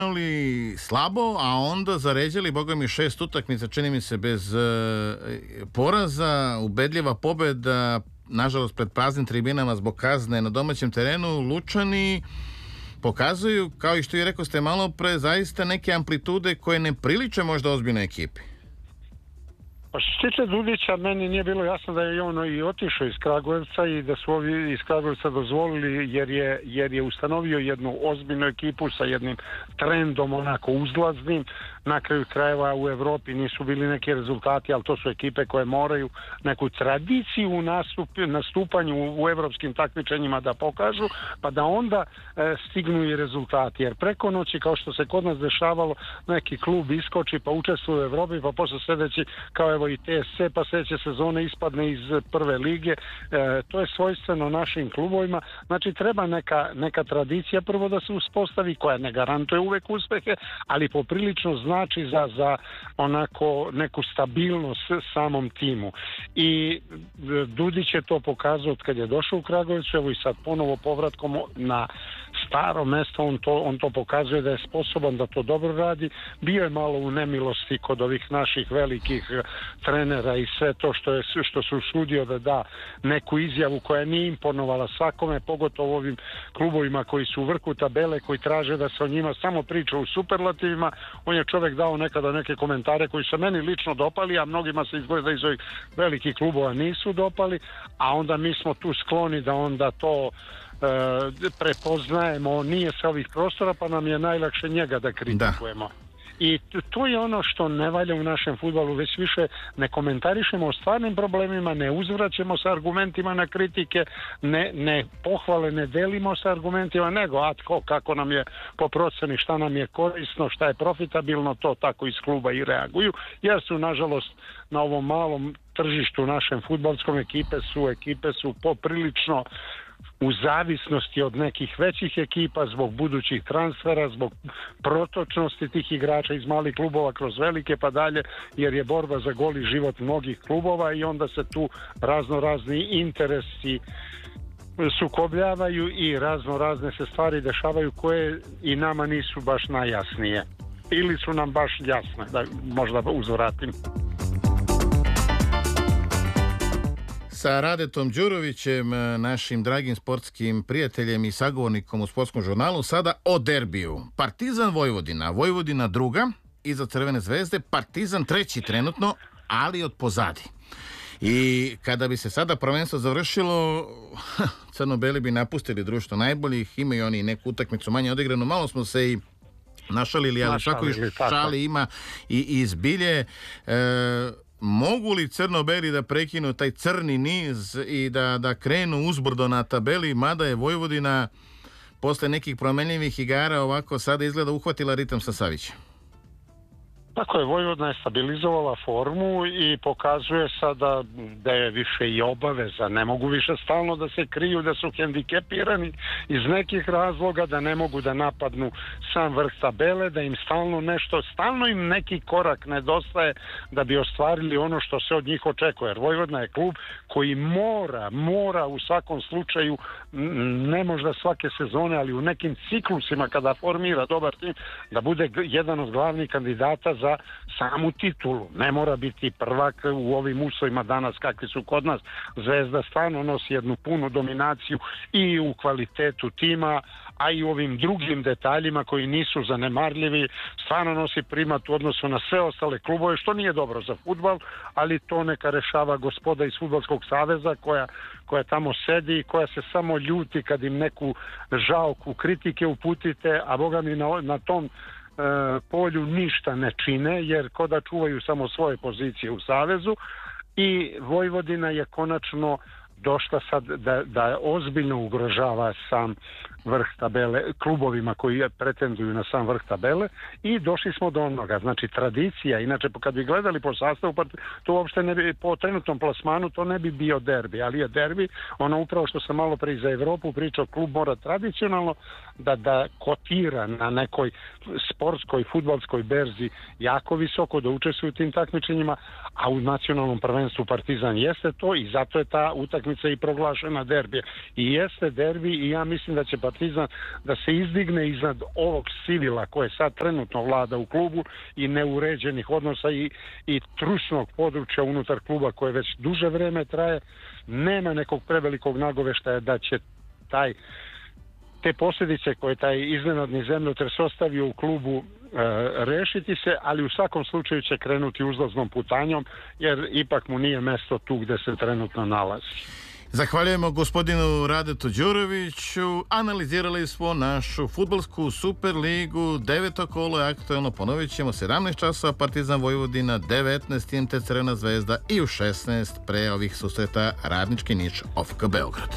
krenuli slabo, a onda zaređali, boga mi, 6 utakmica, čini mi se, bez poraza, ubedljiva pobeda, nažalost pred praznim tribinama zbog kazne na domaćem terenu. Lučani pokazuju, kao i što i rekao ste malo pre, zaista neke amplitude koje ne priliče možda ozbiljnoj ekipi. Pa što se tiče Dudića, meni nije bilo jasno da je on i otišao iz Kragujevca i da su ovi iz Kragujevca dozvolili, jer je ustanovio jednu ozbiljnu ekipu sa jednim trendom onako uzlaznim. Na kraju krajeva u Evropi nisu bili neki rezultati, ali to su ekipe koje moraju neku tradiciju u nastupanju u evropskim takmičenjima da pokažu, pa da onda stignu i rezultati. Jer preko noći, kao što se kod nas dešavalo, neki klub iskoči pa učestvuje u Evropi, pa posle sledeći, kao evo i TSC, pa sledeće sezone ispadne iz prve lige. To je svojstveno našim klubovima. Znači treba neka tradicija prvo da se uspostavi, koja ne garantuje uvek uspehe, ali poprilično znači za onako neku stabilnost samom timu. I Dudić je to pokazao kad je došao u Kragujevac, evo i sad ponovo povratkom na staro mesto, on to pokazuje da je sposoban da to dobro radi. Bio je malo u nemilosti kod ovih naših velikih trenera i sve to što se usudio da da neku izjavu koja nije imponovala svakome, pogotovo ovim klubovima koji su u vrhu tabele, koji traže da se o njima samo priča u superlativima. On je čovjek dao nekada neke komentare koji se meni lično dopali, a mnogima se izgleda iz ovih velikih klubova nisu dopali, a onda mi smo tu skloni da onda to prepoznajemo, nije sa ovih prostora, pa nam je najlakše njega da kritikujemo. I to je ono što ne valja u našem fudbalu, već više ne komentarišemo o stvarnim problemima, ne uzvraćamo sa argumentima na kritike, ne pohvale, ne delimo sa argumentima, nego kako nam je po proceni, šta nam je korisno, šta je profitabilno, to tako iz kluba i reaguju, jer su nažalost na ovom malom tržištu našem fudbalskom ekipe su poprilično u zavisnosti od nekih većih ekipa zbog budućih transfera, zbog protočnosti tih igrača iz malih klubova kroz velike pa dalje, jer je borba za goli život mnogih klubova i onda se tu razni interesi sukobljavaju i razne se stvari dešavaju koje i nama nisu baš najjasnije. Ili su nam baš jasne, da možda uzvratim. Sa Radetom Đurovićem, našim dragim sportskim prijateljem i sagovornikom u Sportskom žurnalu, sada o derbiju. Partizan Vojvodina, Vojvodina druga, iza Crvene zvezde, Partizan treći trenutno, ali od pozadi. I kada bi se sada prvenstvo završilo, crno-beli bi napustili društvo najboljih, imaju oni neku utakmicu manje odigranu, malo smo se i našalili, ali svako šali ima i zbilje. Mogu li crno-beli da prekinu taj crni niz i da krenu uzbrdo na tabeli, mada je Vojvodina posle nekih promenljivih igara ovako sada izgleda uhvatila ritam sa Savićem? Tako je, Vojvodina je stabilizovala formu i pokazuje sada da je više i obaveza. Ne mogu više stalno da se kriju, da su hendikepirani iz nekih razloga, da ne mogu da napadnu sam vrh tabele, da im stalno im neki korak nedostaje da bi ostvarili ono što se od njih očekuje. Jer Vojvodina je klub koji mora u svakom slučaju, ne možda svake sezone, ali u nekim ciklusima kada formira dobar tim, da bude jedan od glavnih kandidata za samu titulu. Ne mora biti prvak u ovim uslovima danas kakvi su kod nas. Zvezda stvarno nosi jednu punu dominaciju i u kvalitetu tima, a i u ovim drugim detaljima koji nisu zanemarljivi. Stvarno nosi primat u odnosu na sve ostale klubove, što nije dobro za fudbal, ali to neka rešava gospoda iz Fudbalskog saveza koja tamo sedi i koja se samo ljuti kad im neku žalku kritike uputite, a boga mi na tom polju ništa ne čine, jer ko da čuvaju samo svoje pozicije u savezu. I Vojvodina je konačno došla sad da ozbiljno ugrožava sam vrh tabele, klubovima koji pretenduju na sam vrh tabele, i došli smo do onoga. Znači tradicija, inače kad bi gledali po sastavu, pa to uopšte ne bi, po trenutnom plasmanu to ne bi bio derbi, ali je derbi ono upravo što sam malo pre za Evropu pričao, klub mora tradicionalno da kotira na nekoj sportskoj, fudbalskoj berzi jako visoko, da učestvuje u tim takmičenjima, a u nacionalnom prvenstvu Partizan jeste to i zato je ta utakmica i proglašena derbi. I jeste derbi i ja mislim da će Partizan Partizan da se izdigne iznad ovog sivila koje sad trenutno vlada u klubu i neuređenih odnosa i trusnog područja unutar kluba koje već duže vreme traje. Nema nekog prevelikog nagoveštaja da će te posljedice koje taj iznenadni zemljotres ostavio u klubu rešiti se, ali u svakom slučaju će krenuti uzlaznom putanjom, jer ipak mu nije mesto tu gde se trenutno nalazi. Zahvaljujemo gospodinu Radetu Đuroviću. Analizirali smo našu fudbalsku Superligu. 9. kolo je aktuelno, ponovit ćemo 17 časova Partizan Vojvodina, 19 IMT Crvena zvezda i u 16 pre ovih susreta Radnički Niš OFK Beograd.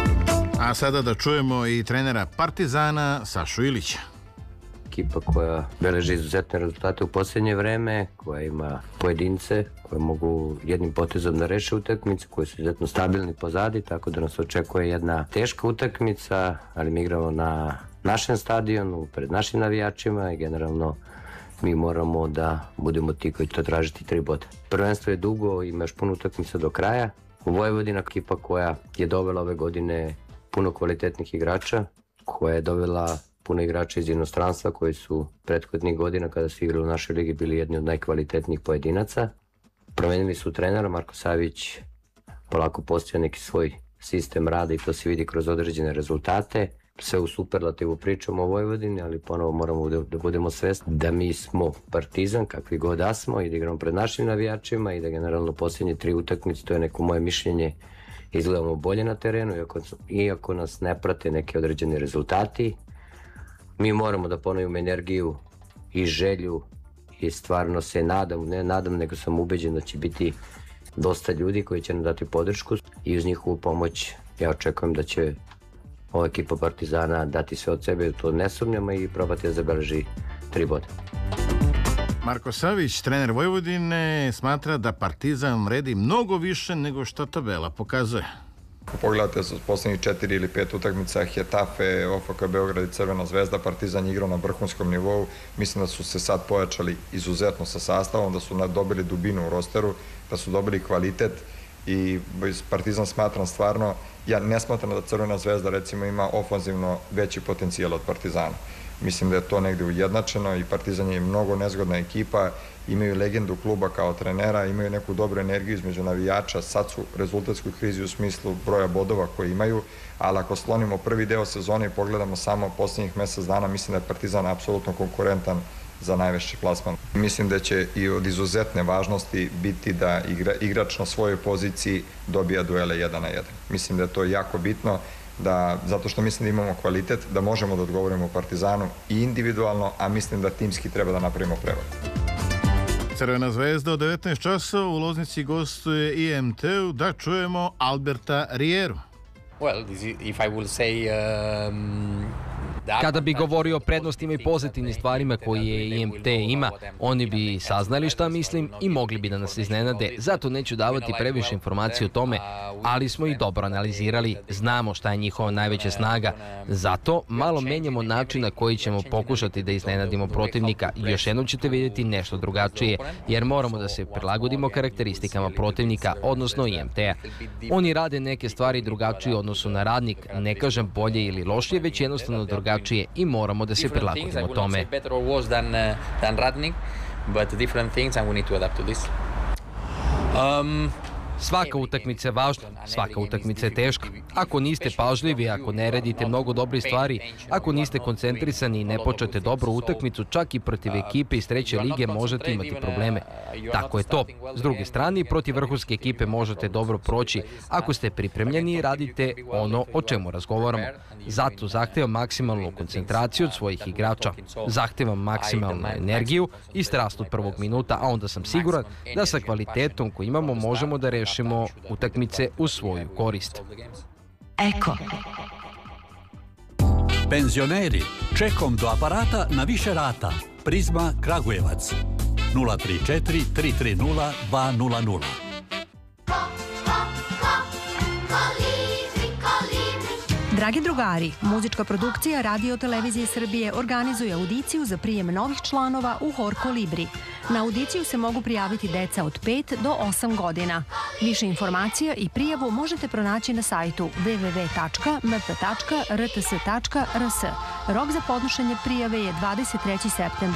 A sada da čujemo i trenera Partizana Sašu Ilića. Ekipa koja beleži izuzetne rezultate u posljednje vreme, koja ima pojedince koje mogu jednim potezom da reše utakmicu, koji su izuzetno stabilni pozadi, tako da nas očekuje jedna teška utakmica, ali mi igramo na našem stadionu, pred našim navijačima i generalno mi moramo da budemo ti koji će tražiti 3 boda. Prvenstvo je dugo, ima još puno utakmica do kraja. U Vojvodina ekipa koja je dovela ove godine puno kvalitetnih igrača, koja je dovela puno igrača iz inostranstva koji su prethodnih godina kada su igrali u našoj ligi bili jedni od najkvalitetnijih pojedinaca. Promenili su trenera, Marko Savić polako postoja neki svoj sistem rada i to se vidi kroz određene rezultate. Sve u superlativu pričamo o Vojvodini, ali ponovo moramo da budemo svesni da mi smo Partizan, kakvi god da smo, i da igramo pred našim navijačima i da generalno posljednje 3 utakmice, to je neko moje mišljenje, izgledamo bolje na terenu, iako nas ne prate neke određeni rezultati. Mi moramo da ponovimo energiju i želju i stvarno se nadam, nego sam ubeđen da će biti dosta ljudi koji će nam dati podršku i uz njihovu pomoć ja očekujem da će ova ekipa Partizana dati sve od sebe, to ne sumnjamo, i probati da zabeleži 3 boda. Marko Savić, trener Vojvodine, smatra da Partizan vredi mnogo više nego što tabela pokazuje. Ako pogledate s poslednjih 4 ili 5 utakmica Hetafe, OFK Beograd i Crvena zvezda, Partizan je igrao na vrhunskom nivou. Mislim da su se sad pojačali izuzetno sa sastavom, da su dobili dubinu u rosteru, da su dobili kvalitet i Partizan smatram stvarno, ja ne smatram da Crvena zvezda recimo ima ofanzivno veći potencijal od Partizana. Mislim da je to negde ujednačeno i Partizan je mnogo nezgodna ekipa, imaju legendu kluba kao trenera, imaju neku dobru energiju između navijača, sad su u rezultatskoj krizi u smislu broja bodova koje imaju, ali ako slonimo prvi deo sezone i pogledamo samo poslednjih mesec dana, mislim da je Partizan apsolutno konkurentan za najveći plasman. Mislim da će i od izuzetne važnosti biti da igrač na svojoj poziciji dobija duele 1 na 1. Mislim da je to jako bitno, zato što mislim da imamo kvalitet, da možemo da odgovorimo Partizanu i individualno, a mislim da timski treba da napravimo prevod. Crvena zvezda od 19 časova u Loznici gostuje IMT-u. Da čujemo Alberta Rieru. Kada bi govorio o prednostima i pozitivnim stvarima koje IMT ima, oni bi saznali šta mislim i mogli bi da nas iznenade. Zato neću davati previše informacije o tome, ali smo ih dobro analizirali, znamo šta je njihova najveća snaga. Zato malo menjamo način na koji ćemo pokušati da iznenadimo protivnika i još jednom ćete vidjeti nešto drugačije, jer moramo da se prilagodimo karakteristikama protivnika, odnosno IMT-a. Oni rade neke stvari drugačije u odnosu na Radnik, ne kažem bolje ili lošije, već jednostavno drugačije i moramo da se prilagodimo tome. Svaka utakmica je važna, svaka utakmica je teška. Ako niste pažljivi, ako ne radite mnogo dobrih stvari, ako niste koncentrisani i ne počete dobru utakmicu, čak i protiv ekipe iz 3. lige možete imati probleme. Tako je to. S druge strane, protiv vrhunske ekipe možete dobro proći ako ste pripremljeni i radite ono o čemu razgovaramo. Zato zahtevam maksimalnu koncentraciju od svojih igrača. Zahtevam maksimalnu energiju i strast od prvog minuta, a onda sam siguran da sa kvalitetom koji imamo možemo da rešimo utakmice u svoju korist. Eko. Penzioneri, čekom do aparata na više rata. Prizma Kragujevac. 034 330 200. Dragi drugari, muzička produkcija Radio Televizije Srbije organizuje audiciju za prijem novih članova u Hor Kolibri. Na audiciju se mogu prijaviti deca od 5 do 8 godina. Više informacija i prijavu možete pronaći na sajtu www.mp.rts.rs. Rok za podnošenje prijave je 23. septembar.